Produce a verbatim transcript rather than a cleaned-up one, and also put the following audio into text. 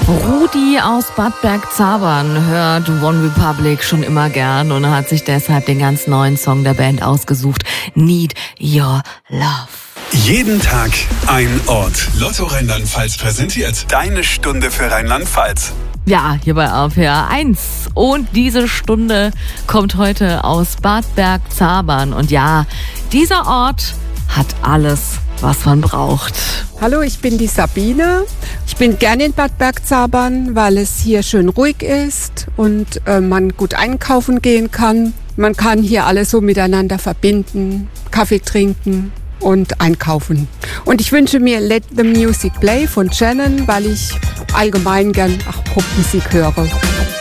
Rudi aus Bad Bergzabern hört One Republic schon immer gern und hat sich deshalb den ganz neuen Song der Band ausgesucht. Need Your Love. Jeden Tag ein Ort. Lotto Rheinland-Pfalz präsentiert deine Stunde für Rheinland-Pfalz. Ja, hier bei A P R eins. Und diese Stunde kommt heute aus Bad Bergzabern. Und ja, dieser Ort hat alles, was man braucht. Hallo, ich bin die Sabine. Ich bin gerne in Bad Bergzabern, weil es hier schön ruhig ist und äh, man gut einkaufen gehen kann. Man kann hier alles so miteinander verbinden, Kaffee trinken und einkaufen. Und ich wünsche mir Let the Music Play von Shannon, weil ich allgemein gern auch Popmusik höre.